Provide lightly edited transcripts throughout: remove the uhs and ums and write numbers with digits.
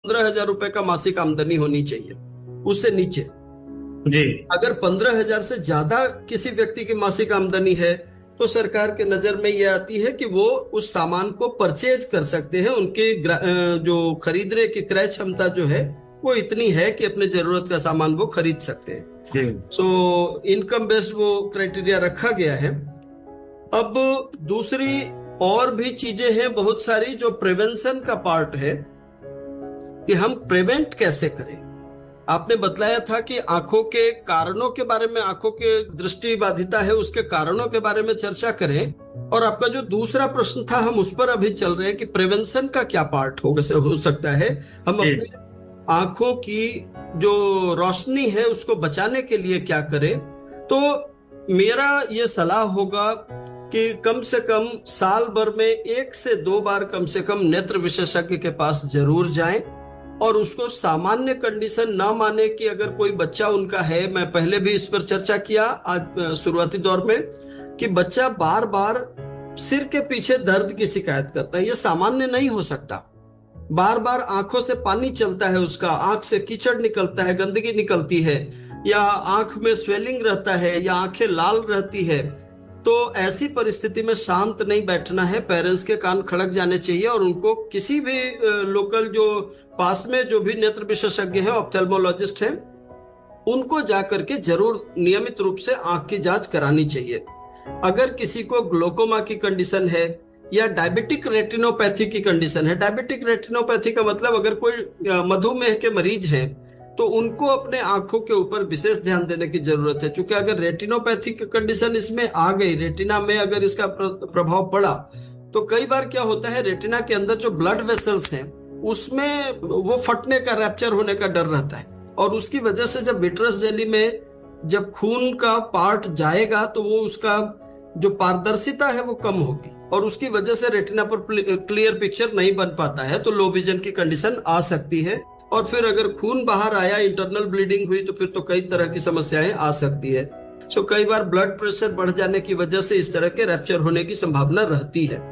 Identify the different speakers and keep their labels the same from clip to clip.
Speaker 1: 15,000 रुपए का मासिक आमदनी होनी चाहिए, उससे नीचे।
Speaker 2: जी।
Speaker 1: अगर 15,000 से ज्यादा किसी व्यक्ति की मासिक आमदनी है तो सरकार के नजर में यह आती है कि वो उस सामान को परचेज कर सकते हैं। उनकी जो खरीदने की क्रय क्षमता जो है वो इतनी है कि अपने जरूरत का सामान वो खरीद सकते हैं।
Speaker 2: जी।
Speaker 1: सो इनकम बेस्ड वो क्राइटेरिया रखा गया है। अब दूसरी और भी चीजें हैं बहुत सारी जो प्रिवेंशन का पार्ट है, कि हम प्रिवेंट कैसे करें। आपने बतलाया था कि आंखों के कारणों के बारे में, आंखों के दृष्टि बाधिता है उसके कारणों के बारे में चर्चा करें। और आपका जो दूसरा प्रश्न था हम उस पर अभी चल रहे हैं कि प्रिवेंशन का क्या पार्ट हो सकता है। हम
Speaker 2: जी।
Speaker 1: अपने आंखों की जो रोशनी है उसको बचाने के लिए क्या करें। तो मेरा ये सलाह होगा कि कम से कम साल भर में 1 से 2 बार कम से कम नेत्र विशेषज्ञ के पास जरूर जाएं। और उसको सामान्य कंडीशन ना माने कि अगर कोई बच्चा उनका है, मैं पहले भी इस पर चर्चा किया आज शुरुआती दौर में, कि बच्चा बार बार सिर के पीछे दर्द की शिकायत करता है, ये सामान्य नहीं हो सकता। बार बार आंखों से पानी चलता है, उसका आंख से कीचड़ निकलता है, गंदगी निकलती है, या आंख में स्वेलिंग रहता है, या आंखें लाल रहती है। तो ऐसी परिस्थिति में शांत नहीं बैठना है, पेरेंट्स के कान खड़क जाने चाहिए और उनको किसी भी लोकल जो पास में जो भी नेत्र विशेषज्ञ हैं, ऑप्थेल्मोलॉजिस्ट हैं, उनको जाकर के जरूर नियमित रूप से आंख की जांच करानी चाहिए। अगर किसी को ग्लोकोमा की कंडीशन है या डायबिटिक रेटिनोपैथी की कंडीशन है, डायबिटिक रेटिनोपैथी का मतलब अगर कोई मधुमेह के मरीज हैं तो उनको अपने आंखों के ऊपर विशेष ध्यान देने की जरूरत है। क्योंकि अगर रेटिनोपैथी की कंडीशन इसमें आ गई, रेटिना में अगर इसका प्रभाव पड़ा, तो कई बार क्या होता है, रेटिना के अंदर जो ब्लड वेसल्स हैं उसमें वो फटने का, रैप्चर होने का डर रहता है। और उसकी वजह से जब विट्रस जेली में जब खून का पार्ट जाएगा तो वो उसका जो पारदर्शिता है वो कम होगी और उसकी वजह से रेटिना पर क्लियर पिक्चर नहीं बन पाता है, तो लो विजन की कंडीशन आ सकती है। और फिर अगर खून बाहर आया, इंटरनल ब्लीडिंग हुई, तो फिर तो कई तरह की समस्याएं आ सकती है। सो कई बार ब्लड प्रेशर बढ़ जाने की वजह से इस तरह के रैप्चर होने की संभावना रहती है।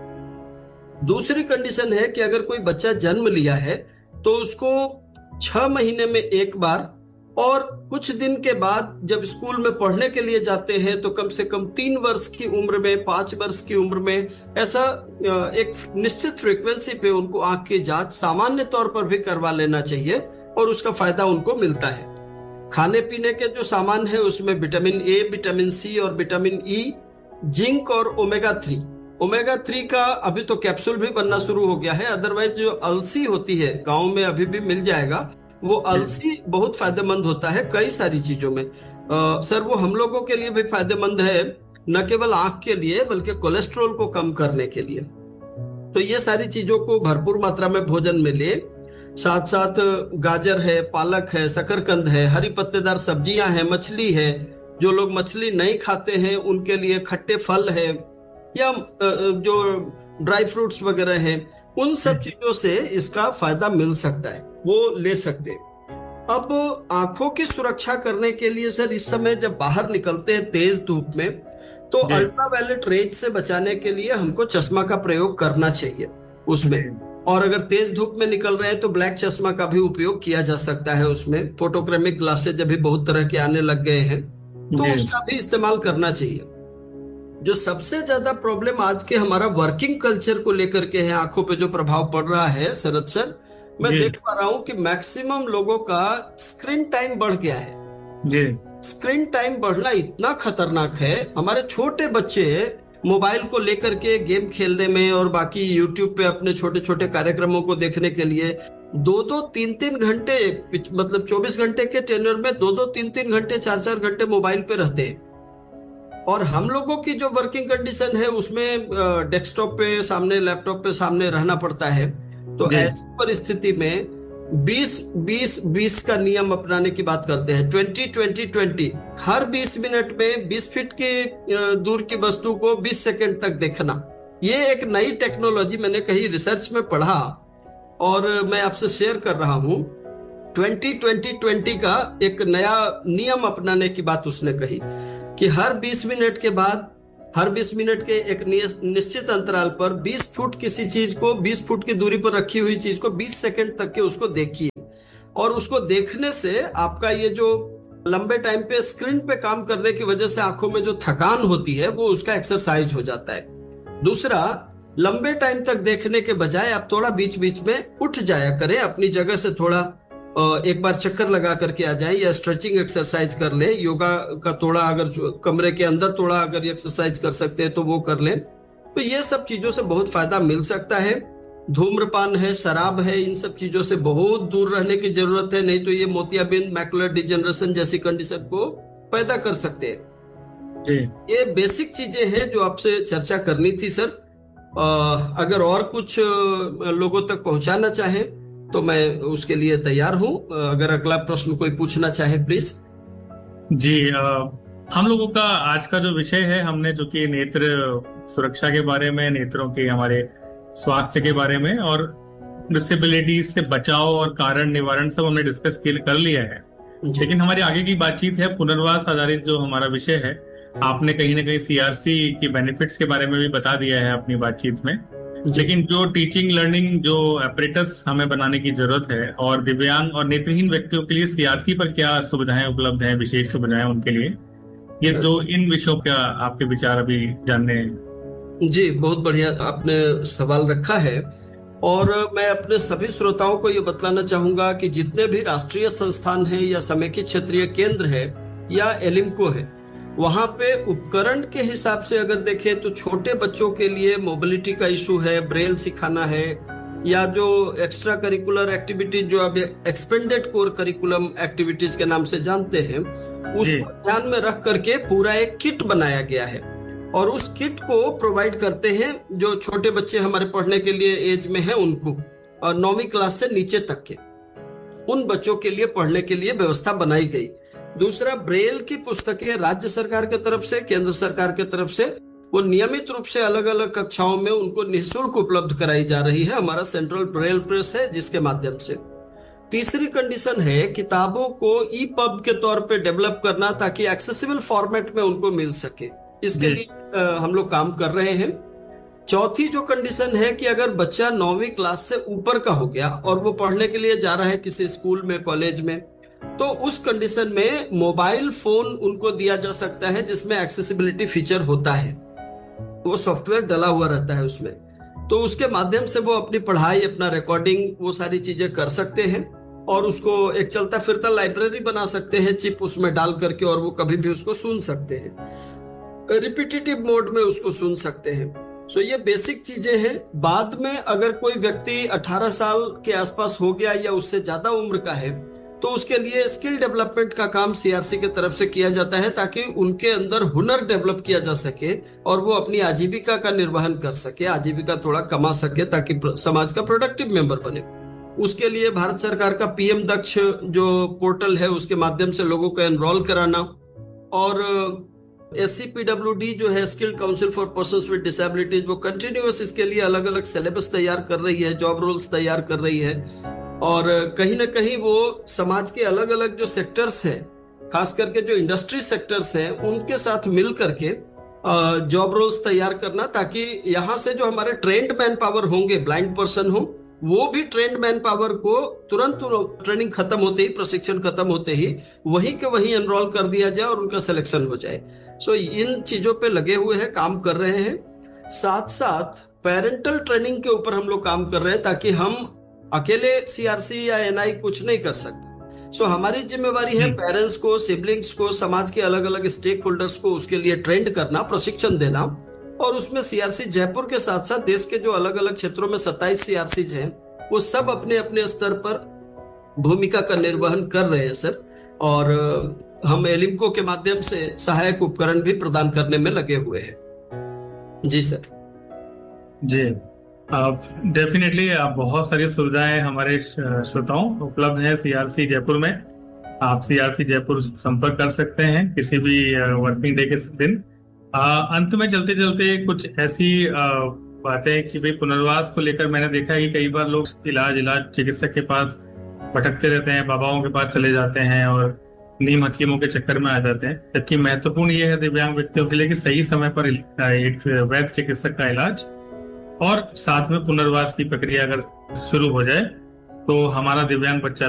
Speaker 1: दूसरी कंडीशन है कि अगर कोई बच्चा जन्म लिया है तो उसको 6 महीने में एक बार और कुछ दिन के बाद जब स्कूल में पढ़ने के लिए जाते हैं तो कम से कम 3 वर्ष की उम्र में, 5 वर्ष की उम्र में, ऐसा एक निश्चित फ्रीक्वेंसी पे उनको आंख की जांच सामान्य तौर पर भी करवा लेना चाहिए और उसका फायदा उनको मिलता है। खाने पीने के जो सामान है उसमें विटामिन ए, विटामिन सी और विटामिन ई, जिंक और ओमेगा 3। ओमेगा 3 का अभी तो कैप्सूल भी बनना शुरू हो गया है, अदरवाइज जो अलसी होती है गांव में अभी भी मिल जाएगा, वो अलसी बहुत फायदेमंद होता है कई सारी चीजों में। सर वो हम लोगों के लिए भी फायदेमंद है, न केवल आंख के लिए बल्कि कोलेस्ट्रॉल को कम करने के लिए। तो ये सारी चीजों को भरपूर मात्रा में भोजन में ले। साथ साथ गाजर है, पालक है, शकरकंद है, हरी पत्तेदार सब्जियां हैं, मछली है। जो लोग मछली नहीं खाते हैं उनके लिए खट्टे फल है, या जो ड्राई फ्रूट्स वगैरह हैं, उन सब चीजों से इसका फायदा मिल सकता है, वो ले सकते हैं। अब आंखों की सुरक्षा करने के लिए सर इस समय जब बाहर निकलते हैं तेज धूप में, तो
Speaker 2: जी।
Speaker 1: अल्ट्रावायलेट रेज से बचाने के लिए हमको चश्मा का प्रयोग करना चाहिए उसमें। और अगर तेज धूप में निकल रहे हैं तो ब्लैक चश्मा का भी उपयोग किया जा सकता है उसमें। फोटोक्रोमिक ग्लासेज अभी बहुत तरह के आने लग गए हैं, तो
Speaker 2: जी।
Speaker 1: उसका भी इस्तेमाल करना चाहिए। जो सबसे ज्यादा प्रॉब्लम आज के हमारा वर्किंग कल्चर को लेकर के है, आंखों पे जो प्रभाव पड़ रहा है शरद सर, मैं
Speaker 2: जी।
Speaker 1: देख पा रहा हूं कि मैक्सिमम लोगों का स्क्रीन टाइम बढ़ गया है।
Speaker 2: जी।
Speaker 1: स्क्रीन टाइम बढ़ना इतना खतरनाक है, हमारे छोटे बच्चे मोबाइल को लेकर के गेम खेलने में और बाकी यूट्यूब पे अपने छोटे छोटे कार्यक्रमों को देखने के लिए 2-2, 3-3 घंटे, मतलब 24 घंटे के टेनर में 2-2, 3-3 घंटे, 4-4 घंटे मोबाइल पे रहते हैं। और हम लोगों की जो वर्किंग कंडीशन है उसमें डेस्कटॉप पे सामने, लैपटॉप पे सामने रहना पड़ता है। तो
Speaker 2: जी।
Speaker 1: ऐसी परिस्थिति में 20-20-20 का नियम अपनाने की बात करते हैं, 20-20-20। हर 20 मिनट में 20 फीट की दूर की वस्तु को 20 सेकंड तक देखना। ये एक नई टेक्नोलॉजी मैंने कहीं रिसर्च में पढ़ा और मैं आपसे शेयर कर रहा हूं। 20-20-20 का एक नया नियम अपनाने की बात उसने कही कि हर 20 मिनट के बाद हर 20 मिनट के एक निश्चित अंतराल पर 20 फुट किसी चीज को, 20 फुट की दूरी पर रखी हुई चीज को 20 सेकंड तक के उसको देखिए। और उसको देखने से आपका ये जो लंबे टाइम पे स्क्रीन पे काम करने की वजह से आंखों में जो थकान होती है वो उसका एक्सरसाइज हो जाता है। दूसरा, लंबे टाइम तक देखने के बजाय आप थोड़ा बीच बीच में उठ जाया करें, अपनी जगह से थोड़ा एक बार चक्कर लगा करके आ जाए, या स्ट्रेचिंग एक्सरसाइज कर ले, योगा का थोड़ा, अगर कमरे के अंदर थोड़ा अगर एक्सरसाइज कर सकते हैं तो वो कर ले। तो ये सब चीजों से बहुत फायदा मिल सकता है। धूम्रपान है, शराब है, इन सब चीजों से बहुत दूर रहने की जरूरत है, नहीं तो ये मोतियाबिंद, मैकुलर डिजेनरेशन जैसी कंडीशन को पैदा कर सकते हैं।
Speaker 2: जी,
Speaker 1: ये बेसिक चीजें हैं जो आपसे चर्चा करनी थी सर। अगर और कुछ लोगों तक पहुंचाना चाहें तो मैं उसके लिए तैयार हूं। अगर अगला प्रश्न कोई पूछना चाहे प्लीज।
Speaker 2: जी। हम लोगों का आज का जो विषय है, हमने जो कि नेत्र सुरक्षा के बारे में, नेत्रों के हमारे स्वास्थ्य के बारे में और डिसेबिलिटीज से बचाव और कारण निवारण सब हमने डिस्कस कर लिया है।
Speaker 1: जी
Speaker 2: लेकिन हमारी आगे की बातचीत है पुनर्वास आधारित जो हमारा विषय है। आपने कहीं ना कहीं सीआरसी की बेनिफिट्स के बारे में भी बता दिया है अपनी बातचीत में।
Speaker 1: जी
Speaker 2: लेकिन जो टीचिंग लर्निंग जो एपरेटस हमें बनाने की जरूरत है, और दिव्यांग और नेत्रहीन व्यक्तियों के लिए सीआरसी पर क्या सुविधाएं उपलब्ध हैं, विशेष सुविधाएं उनके लिए, ये दो इन विषयों का आपके विचार अभी जानने हैं।
Speaker 1: जी, बहुत बढ़िया आपने सवाल रखा है। और मैं अपने सभी श्रोताओं को ये बतलाना चाहूंगा कि जितने भी राष्ट्रीय संस्थान हैं या समेकित क्षेत्रीय केंद्र है या एलिम्को है, वहां पे उपकरण के हिसाब से अगर देखें तो छोटे बच्चों के लिए मोबिलिटी का इशू है, ब्रेल सिखाना है, या जो एक्स्ट्रा करिकुलर एक्टिविटीज जो अब एक्सपेंडेड कोर करिकुलम एक्टिविटीज के नाम से जानते हैं,
Speaker 2: जी,
Speaker 1: उसको ध्यान में रख करके पूरा एक किट बनाया गया है। और उस किट को प्रोवाइड करते हैं जो छोटे बच्चे हमारे पढ़ने के लिए एज में हैं उनको, और 9वीं क्लास से नीचे तक के उन बच्चों के लिए पढ़ने के लिए व्यवस्था बनाई गई। दूसरा, ब्रेल की पुस्तकें राज्य सरकार की तरफ से, केंद्र सरकार की तरफ से वो नियमित रूप से अलग अलग कक्षाओं में उनको निःशुल्क उपलब्ध कराई जा रही है। हमारा सेंट्रल ब्रेल प्रेस है जिसके माध्यम से। तीसरी कंडीशन है किताबों को ई पब के तौर पे डेवलप करना, ताकि एक्सेसिबल फॉर्मेट में उनको मिल सके। इसके
Speaker 2: जी,
Speaker 1: लिए हम लोग काम कर रहे हैं। चौथी जो कंडीशन है कि अगर बच्चा 9वीं क्लास से ऊपर का हो गया और वो पढ़ने के लिए जा रहा है किसी स्कूल में, कॉलेज में, तो उस कंडीशन में मोबाइल फोन उनको दिया जा सकता है जिसमें एक्सेसिबिलिटी फीचर होता है, वो सॉफ्टवेयर डला हुआ रहता है उसमें। तो उसके माध्यम से वो अपनी पढ़ाई, अपना रिकॉर्डिंग, वो सारी चीजें कर सकते हैं। और उसको एक चलता फिरता लाइब्रेरी बना सकते हैं चिप उसमें डाल करके, और वो कभी भी उसको सुन सकते हैं, रिपीटेटिव मोड में उसको सुन सकते हैं। सो ये बेसिक चीजें हैं। बाद में अगर कोई व्यक्ति 18 साल के आसपास हो गया या उससे ज्यादा उम्र का है, तो उसके लिए स्किल डेवलपमेंट का काम सीआरसी की तरफ से किया जाता है, ताकि उनके अंदर हुनर डेवलप किया जा सके और वो अपनी आजीविका का निर्वहन कर सके, आजीविका थोड़ा कमा सके, ताकि समाज का प्रोडक्टिव मेंबर बने। उसके लिए भारत सरकार का पीएम दक्ष जो पोर्टल है उसके माध्यम से लोगों को एनरोल कराना, और SCPWD जो है, skill council for persons with disabilities, वो कंटिन्यूअस इसके लिए अलग अलग सिलेबस तैयार कर रही है, जॉब रोल्स तैयार कर रही है। और कहीं ना कहीं वो समाज के अलग अलग जो सेक्टर्स हैं, खास करके जो इंडस्ट्री सेक्टर्स हैं, उनके साथ मिल करके जॉब रोल्स तैयार करना, ताकि यहाँ से जो हमारे ट्रेंड मैन पावर होंगे, ब्लाइंड पर्सन हो, वो भी ट्रेंड मैन पावर को तुरंत ट्रेनिंग खत्म होते ही, प्रशिक्षण खत्म होते ही वहीं के वहीं एनरोल कर दिया जाए और उनका सिलेक्शन हो जाए। सो इन चीजों पे लगे हुए हैं, काम कर रहे हैं। साथ साथ पेरेंटल ट्रेनिंग के ऊपर हम लोग काम कर रहे हैं, ताकि हम अकेले सीआरसी या एनआई कुछ नहीं कर सकते। सो हमारी जिम्मेवारी है पेरेंट्स को, सिबलिंग्स को, समाज के अलग अलग स्टेक होल्डर्स को उसके लिए ट्रेंड करना, प्रशिक्षण देना। और उसमें सीआरसी जयपुर के साथ साथ देश के जो अलग अलग क्षेत्रों में 27 सीआरसीज हैं, वो सब अपने अपने स्तर पर भूमिका का निर्वहन कर रहे हैं सर। और हम एलिम्को के माध्यम से सहायक उपकरण भी प्रदान करने में लगे हुए हैं। जी सर।
Speaker 2: जी। डेफिनेटली बहुत सारी सुविधाएं हमारे श्रोताओं उपलब्ध है सीआरसी जयपुर में। आप सीआरसी जयपुर संपर्क कर सकते हैं किसी भी वर्किंग डे के दिन। अंत में चलते चलते कुछ ऐसी बातें कि भाई पुनर्वास को लेकर मैंने देखा है कि कई बार लोग इलाज चिकित्सक के पास भटकते रहते हैं, बाबाओं के पास चले जाते हैं, और नीम हकीमों के चक्कर में आ जाते हैं। जबकि महत्वपूर्ण ये है दिव्यांग व्यक्तियों के लिए कि सही समय पर एक वैद्य चिकित्सक का इलाज और साथ में पुनर्वास की प्रक्रिया अगर शुरू हो जाए तो हमारा दिव्यांग बच्चा